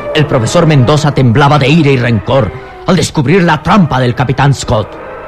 El profesor Mendoza temblaba de ira y rencor al descubrir la trampa del capitán Scott.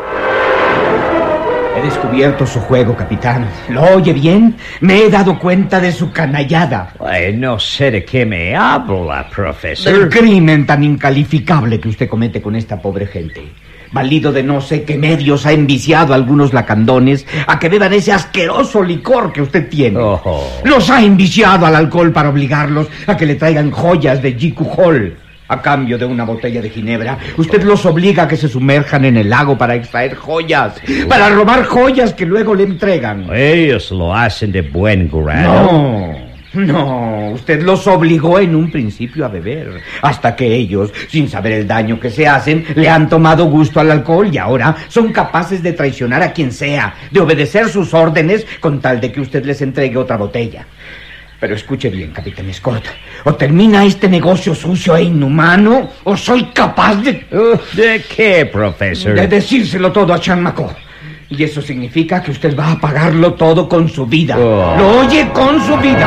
He descubierto su juego, capitán. ¿Lo oye bien? Me he dado cuenta de su canallada. No sé de qué me habla, profesor. Del crimen tan incalificable que usted comete con esta pobre gente. Valido de no sé qué medios ha enviciado a algunos lacandones a que beban ese asqueroso licor que usted tiene. Los ha enviciado al alcohol para obligarlos a que le traigan joyas de Jiku Hall. A cambio de una botella de ginebra, usted los obliga a que se sumerjan en el lago para extraer joyas, para robar joyas que luego le entregan. Ellos lo hacen de buen grado. No, usted los obligó en un principio a beber, hasta que ellos, sin saber el daño que se hacen, le han tomado gusto al alcohol y ahora son capaces de traicionar a quien sea, de obedecer sus órdenes con tal de que usted les entregue otra botella. Pero escuche bien, capitán Scott, o termina este negocio sucio e inhumano, o soy capaz de... ¿De qué, profesor? De decírselo todo a Chanmaco. Y eso significa que usted va a pagarlo todo con su vida. ¿Lo oye? Con su vida.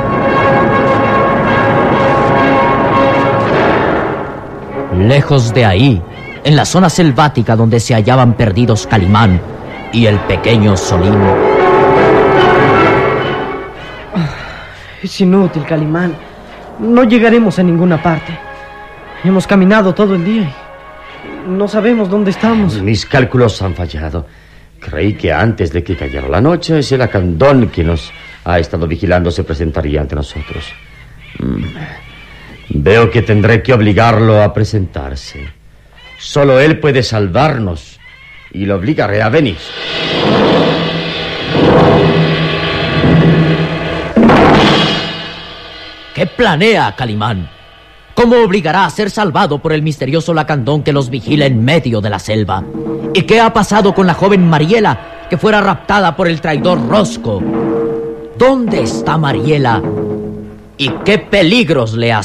Lejos de ahí, en la zona selvática donde se hallaban perdidos Calimán y el pequeño Solín. Es inútil, Calimán. No llegaremos a ninguna parte. Hemos caminado todo el día y no sabemos dónde estamos. Mis cálculos han fallado. Creí que antes de que cayera la noche, ese lacandón que nos ha estado vigilando se presentaría ante nosotros. Veo que tendré que obligarlo a presentarse. Solo él puede salvarnos y lo obligaré a venir. ¿Qué planea Calimán? ¿Cómo obligará a ser salvado por el misterioso lacandón que los vigila en medio de la selva? ¿Y qué ha pasado con la joven Mariela, que fuera raptada por el traidor Rosco? ¿Dónde está Mariela? ¿Y qué peligros le